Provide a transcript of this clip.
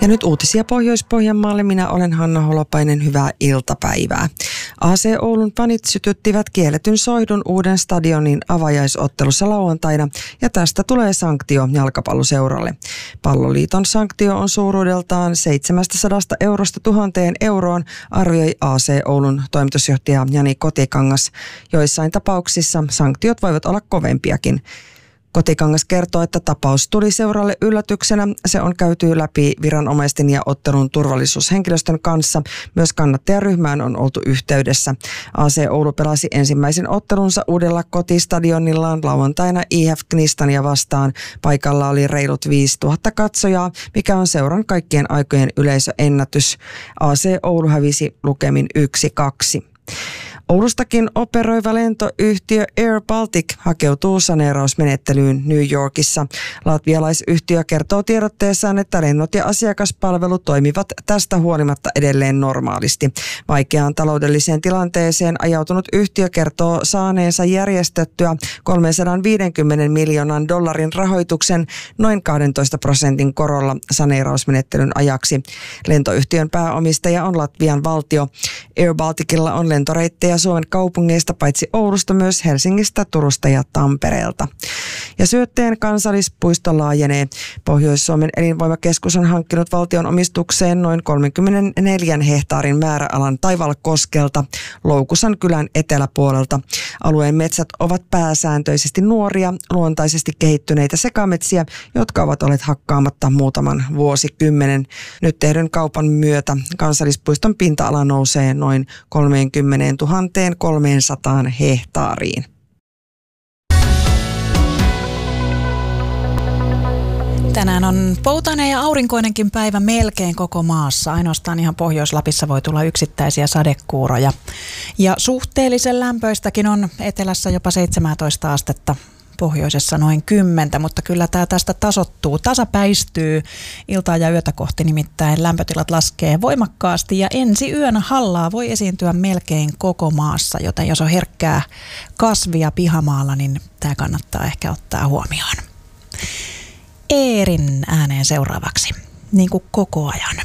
Ja nyt uutisia Pohjois-Pohjanmaalle. Minä olen Hanna Holopainen. Hyvää iltapäivää. AC Oulun fanit sytyttivät kielletyn soihdun uuden stadionin avajaisottelussa lauantaina ja tästä tulee sanktio jalkapalloseuralle. Palloliiton sanktio on suuruudeltaan 700 eurosta 1000 euroon, arvioi AC Oulun toimitusjohtaja Jani Kotikangas. Joissain tapauksissa sanktiot voivat olla kovempiakin. Kotikangas kertoo, että tapaus tuli seuralle yllätyksenä. Se on käyty läpi viranomaisten ja ottelun turvallisuushenkilöstön kanssa. Myös kannattajaryhmään on oltu yhteydessä. AC Oulu pelasi ensimmäisen ottelunsa uudella kotistadionillaan lauantaina IF Knistania vastaan. Paikalla oli reilut 5000 katsojaa, mikä on seuran kaikkien aikojen yleisöennätys. AC Oulu hävisi lukemin 1-2. Oulustakin operoiva lentoyhtiö Air Baltic hakeutuu saneerausmenettelyyn New Yorkissa. Latvialaisyhtiö kertoo tiedotteessaan, että lennot ja asiakaspalvelu toimivat tästä huolimatta edelleen normaalisti. Vaikeaan taloudelliseen tilanteeseen ajautunut yhtiö kertoo saaneensa järjestettyä $350 miljoonan rahoituksen noin 12% korolla saneerausmenettelyn ajaksi. Lentoyhtiön pääomistaja on Latvian valtio. Air Balticilla on lentoreittejä Suomen kaupungeista paitsi Oulusta myös Helsingistä, Turusta ja Tampereelta. Ja Syötteen kansallispuisto laajenee. Pohjois-Suomen elinvoimakeskus on hankkinut valtion omistukseen noin 34 hehtaarin määräalan Taivalkoskelta Loukusan kylän eteläpuolelta. Alueen metsät ovat pääsääntöisesti nuoria, luontaisesti kehittyneitä sekametsiä, jotka ovat olleet hakkaamatta muutaman vuosikymmenen. Nyt tehdyn kaupan myötä kansallispuiston pinta-ala nousee noin 30 300 hehtaariin. Tänään on poutainen ja aurinkoinenkin päivä melkein koko maassa. Ainoastaan ihan Pohjois-Lapissa voi tulla yksittäisiä sadekuuroja. Ja suhteellisen lämpöistäkin on etelässä jopa 17 astetta. Pohjoisessa noin 10, mutta kyllä tämä tästä tasoittuu, tasapäistyy iltaa ja yötä kohti, nimittäin lämpötilat laskee voimakkaasti ja ensi yönä hallaa voi esiintyä melkein koko maassa, joten jos on herkkää kasvia pihamaalla, niin tämä kannattaa ehkä ottaa huomioon. Eerin ääneen seuraavaksi, niin kuin koko ajan.